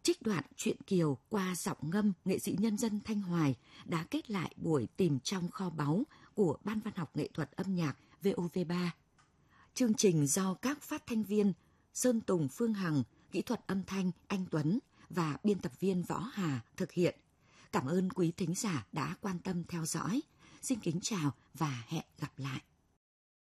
Trích đoạn truyện Kiều qua giọng ngâm nghệ sĩ nhân dân Thanh Hoài đã kết lại buổi tìm trong kho báu của Ban Văn học Nghệ thuật âm nhạc VOV3. Chương trình do các phát thanh viên Sơn Tùng, Phương Hằng, kỹ thuật âm thanh Anh Tuấn và biên tập viên Võ Hà thực hiện. Cảm ơn quý thính giả đã quan tâm theo dõi. Xin kính chào và hẹn gặp lại.